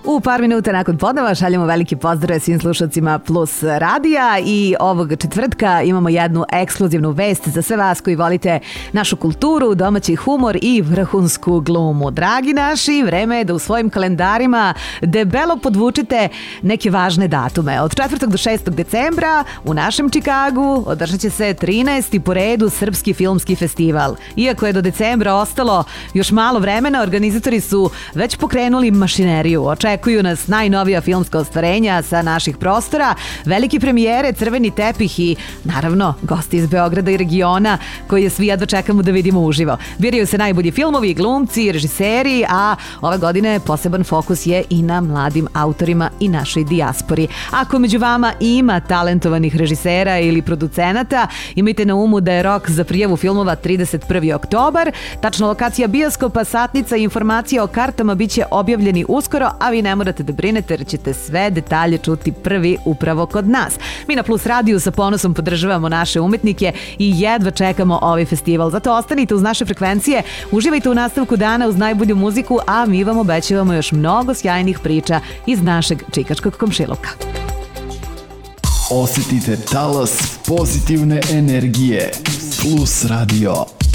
U par minuta nakon podneva šaljemo veliki pozdrav svim slušalcima Plus radija i ovog četvrtka imamo jednu ekskluzivnu vest za sve vas koji volite našu kulturu, domaći humor i vrhunsku glumu. Dragi naši, vreme je da u svojim kalendarima debelo podvučite neke važne datume. Od 4. do 6. decembra u našem Čikagu održat će se 13. po redu Srpski filmski festival. Iako je do decembra ostalo još malo vremena, organizatori su već pokrenuli mašineriju. Očekuju nas najnovija filmska ostvarenja sa naših prostora, velike premijere, crveni tepih i naravno gosti iz Beograda i regiona koje svi jedva čekamo da vidimo uživo. Biraju se najbolji filmovi, glumci, režiseri, a ove godine poseban fokus je i na mladim autorima i našoj dijaspori. Ako među vama ima talentovanih režisera ili producenata, imajte na umu da je rok za prijavu filmova 31. oktobar. Tačna lokacija bioskopa, satnica i informacija o kartama biće objavljeni uskoro, a vi ne morate da brinete jer ćete sve detalje čuti prvi upravo kod nas. Mi na Plus radiju sa ponosom podržavamo naše umetnike i jedva čekamo ovaj festival. Zato ostanite uz naše frekvencije, uživajte u nastavku dana uz najbolju muziku, a mi vam obećavamo još mnogo sjajnih priča iz našeg čikaškog komšiluka. Osjetite talas pozitivne energije. Plus radio.